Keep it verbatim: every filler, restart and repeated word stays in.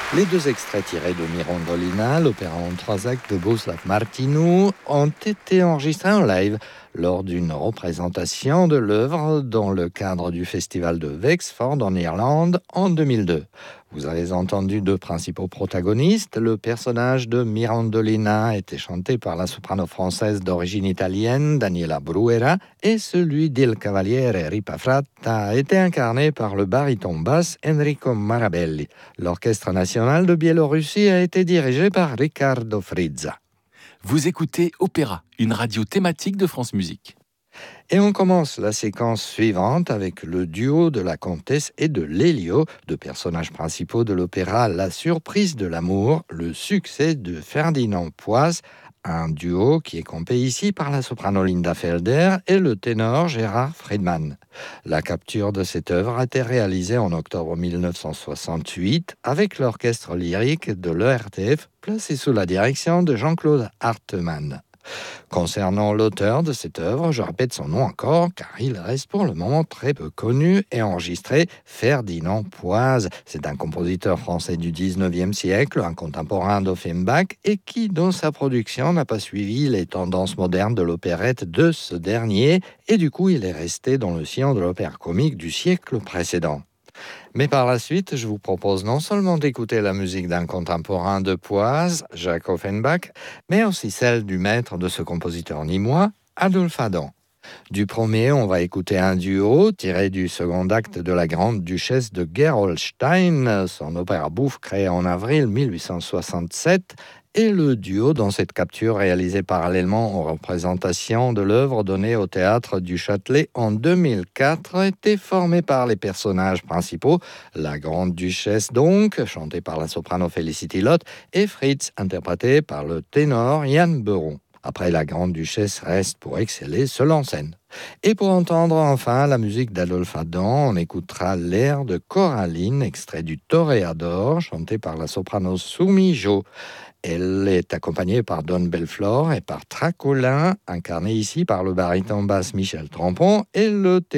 Les deux extraits tirés de Mirandolina, l'opéra en trois actes de Bohuslav Martinu, ont été enregistrés en live lors d'une représentation de l'œuvre dans le cadre du festival de Wexford en Irlande en deux mille deux. Vous avez entendu deux principaux protagonistes. Le personnage de Mirandolina était chanté par la soprano française d'origine italienne Daniela Bruera et celui d'Il Cavaliere Ripafratta était incarné par le baryton basse Enrico Marabelli. L'Orchestre national de Biélorussie a été dirigé par Riccardo Frizza. Vous écoutez Opéra, une radio thématique de France Musique. Et on commence la séquence suivante avec le duo de la comtesse et de Lelio, deux personnages principaux de l'opéra La surprise de l'amour, le succès de Ferdinand Poise, un duo qui est compé ici par la soprano Linda Felder et le ténor Gérard Friedman. La capture de cette œuvre a été réalisée en octobre mille neuf cent soixante-huit avec l'orchestre lyrique de l'E R T F placé sous la direction de Jean-Claude Hartmann. Concernant l'auteur de cette œuvre, je répète son nom encore car il reste pour le moment très peu connu et enregistré, Ferdinand Poise. C'est un compositeur français du dix-neuvième siècle, un contemporain d'Offenbach et qui, dans sa production, n'a pas suivi les tendances modernes de l'opérette de ce dernier et du coup il est resté dans le sillon de l'opéra comique du siècle précédent. Mais par la suite, je vous propose non seulement d'écouter la musique d'un contemporain de Poise, Jacques Offenbach, mais aussi celle du maître de ce compositeur nîmois, Adolphe Adam. Du premier, on va écouter un duo tiré du second acte de La Grande Duchesse de Gerolstein, son opéra bouffe créé en avril mille huit cent soixante-sept, et le duo dans cette capture réalisée parallèlement aux représentations de l'œuvre donnée au Théâtre du Châtelet en deux mille quatre était formé par les personnages principaux, la Grande Duchesse donc, chantée par la soprano Felicity Lott, et Fritz, interprété par le ténor Yann Beuron. Après, la Grande Duchesse reste pour exceller seule en scène. Et pour entendre enfin la musique d'Adolphe Adam, on écoutera l'air de Coraline, extrait du Toréador, chanté par la soprano Sumi Jo. Elle est accompagnée par Don Belflor et par Tracolin, incarné ici par le baryton basse Michel Trampon et le